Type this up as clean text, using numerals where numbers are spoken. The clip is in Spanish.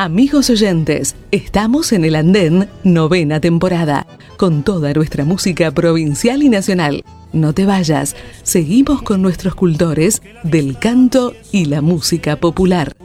Amigos oyentes, estamos en el Andén, 9ª temporada, con toda nuestra música provincial y nacional. No te vayas, seguimos con nuestros cultores del canto y la música popular.